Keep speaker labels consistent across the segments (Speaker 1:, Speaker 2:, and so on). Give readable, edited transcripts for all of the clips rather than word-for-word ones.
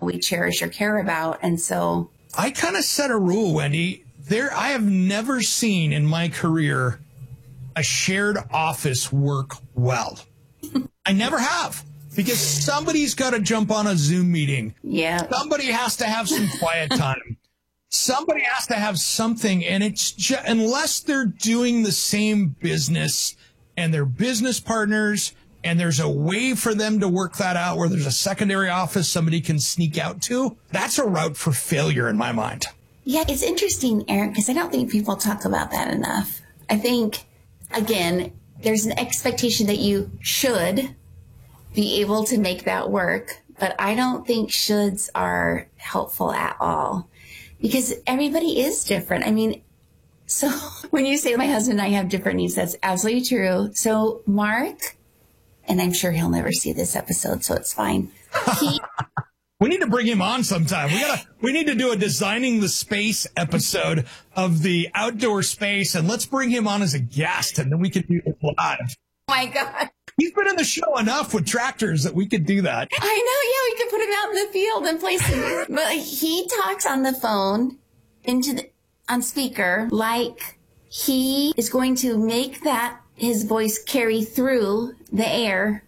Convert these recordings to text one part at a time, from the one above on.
Speaker 1: we cherish or care about. And so
Speaker 2: I kind of set a rule, Wendy. I have never seen in my career a shared office work well. I never have, because somebody's got to jump on a Zoom meeting.
Speaker 1: Yeah.
Speaker 2: Somebody has to have some quiet time. Somebody has to have something. And it's just, unless they're doing the same business and they're business partners and there's a way for them to work that out where there's a secondary office somebody can sneak out to, that's a route for failure in my mind.
Speaker 1: Yeah, it's interesting, Eric, because I don't think people talk about that enough. I think, again, there's an expectation that you should be able to make that work, but I don't think shoulds are helpful at all because everybody is different. I mean, so when you say my husband and I have different needs, that's absolutely true. So Mark, and I'm sure he'll never see this episode, so it's fine.
Speaker 2: We need to bring him on sometime. We need to do a designing the space episode of the outdoor space, and let's bring him on as a guest, and then we can do it live.
Speaker 1: Oh my God.
Speaker 2: He's been in the show enough with tractors that we could do that.
Speaker 1: I know. Yeah, we could put him out in the field and play some. But he talks on the phone on speaker like he is going to make that his voice carry through the air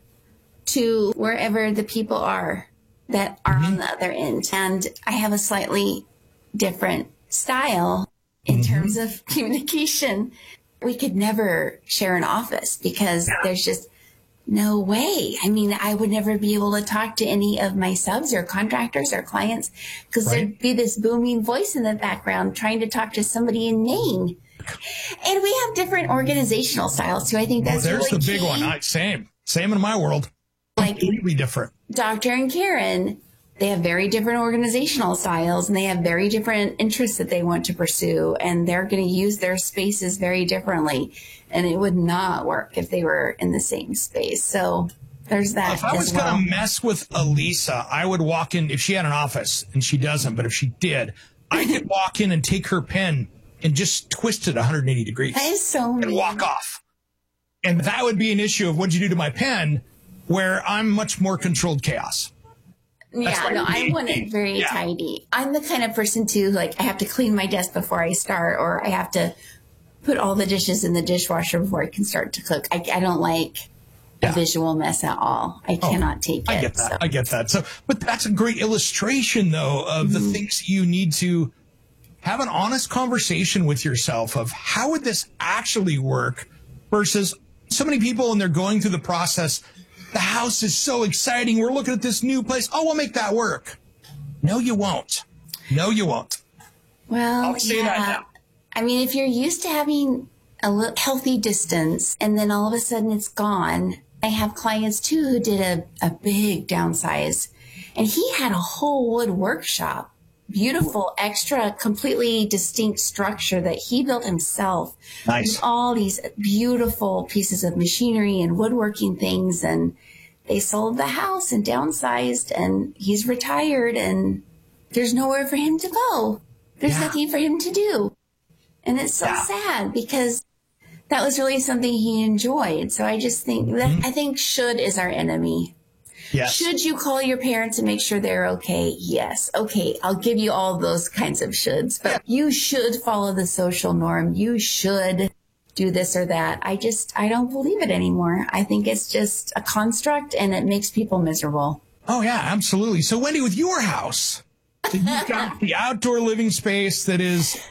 Speaker 1: to wherever the people are that are on the other end. And I have a slightly different style in terms of communication. We could never share an office because there's just no way. I mean, I would never be able to talk to any of my subs or contractors or clients because there'd be this booming voice in the background trying to talk to somebody in Maine. And we have different organizational styles too. I think that's
Speaker 2: there's
Speaker 1: really
Speaker 2: the big
Speaker 1: key.
Speaker 2: one. Same in my world.
Speaker 1: Like
Speaker 2: completely different.
Speaker 1: Dr. and Karen, they have very different organizational styles and they have very different interests that they want to pursue. And they're going to use their spaces very differently. And it would not work if they were in the same space. So there's that.
Speaker 2: If I was going to mess with Elisa, I would walk in if she had an office, and she doesn't, but if she did, I could walk in and take her pen and just twist it 180 degrees.
Speaker 1: That is so mean.
Speaker 2: And walk off. And that would be an issue of what'd you do to my pen, where I'm much more controlled chaos.
Speaker 1: Yeah, no, I want it very tidy. I'm the kind of person too, like I have to clean my desk before I start, or I have to put all the dishes in the dishwasher before I can start to cook. I don't like a visual mess at all. I cannot take it.
Speaker 2: I get that. I get that. So, but that's a great illustration though of the things you need to have an honest conversation with yourself of how would this actually work versus so many people when they're going through the process. The house is so exciting. We're looking at this new place. Oh, we'll make that work. No, you won't. No, you won't.
Speaker 1: Well,
Speaker 2: I'll say that now.
Speaker 1: I mean, if you're used to having a healthy distance and then all of a sudden it's gone. I have clients too who did a big downsize and he had a whole wood workshop. Beautiful, extra, completely distinct structure that he built himself.
Speaker 2: Nice.
Speaker 1: With all these beautiful pieces of machinery and woodworking things. And they sold the house and downsized and he's retired and there's nowhere for him to go. There's nothing for him to do. And it's so sad because that was really something he enjoyed. So I just think that I think should is our enemy.
Speaker 2: Yes.
Speaker 1: Should you call your parents and make sure they're okay? Yes. Okay. I'll give you all those kinds of shoulds, but you should follow the social norm. You should do this or that. I don't believe it anymore. I think it's just a construct and it makes people miserable.
Speaker 2: Oh yeah, absolutely. So Wendy, with your house, you've got the outdoor living space that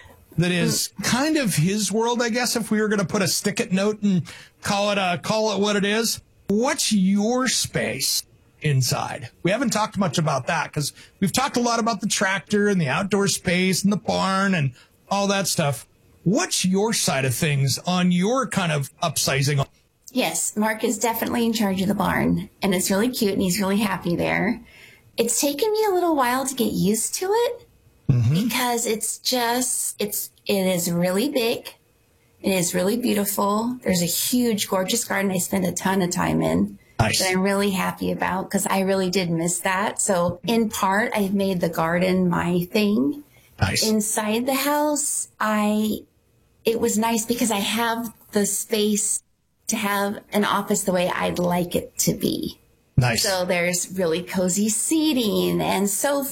Speaker 2: is kind of his world, I guess, if we were going to put a stick-it note and call it what it is. What's your space inside? We haven't talked much about that because we've talked a lot about the tractor and the outdoor space and the barn and all that stuff. What's your side of things on your kind of upsizing?
Speaker 1: Yes, Mark is definitely in charge of the barn and it's really cute and he's really happy there. It's taken me a little while to get used to it because it is really big. It is really beautiful. There's a huge, gorgeous garden I spend a ton of time in.
Speaker 2: Nice.
Speaker 1: That I'm really happy about because I really did miss that. So in part, I've made the garden my thing.
Speaker 2: Nice.
Speaker 1: Inside the house, it was nice because I have the space to have an office the way I'd like it to be.
Speaker 2: Nice.
Speaker 1: So there's really cozy seating and sofas